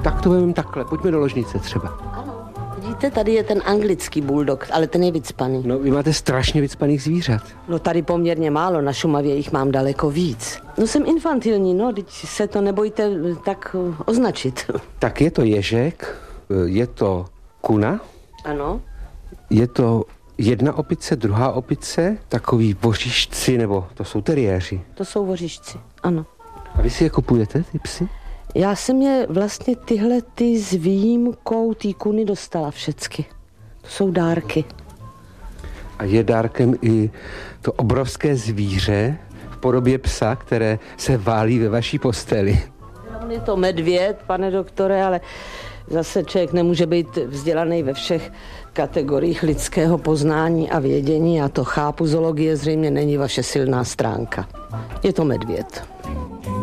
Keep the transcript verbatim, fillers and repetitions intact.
Tak to vím takhle, pojďme do ložnice třeba. Ano. Vidíte, tady je ten anglický bulldog, ale ten je vycpaný. No, vy máte strašně vycpaných zvířat. No tady poměrně málo, na Šumavě jich mám daleko víc. No jsem infantilní, no, teď se to nebojte tak označit. Tak je to ježek, je to kuna. Ano. Je to jedna opice, druhá opice, takový voříšci, nebo to jsou teriéři. To jsou voříšci, ano. A vy si je kupujete, ty psy? Já jsem je vlastně tyhle ty s výjimkou té kuny dostala všecky. To jsou dárky. A je dárkem i to obrovské zvíře v podobě psa, které se válí ve vaší posteli. On je to medvěd, pane doktore, ale zase člověk nemůže být vzdělaný ve všech kategoriích lidského poznání a vědění. Já to chápu, zoologie zřejmě není vaše silná stránka. Je to medvěd.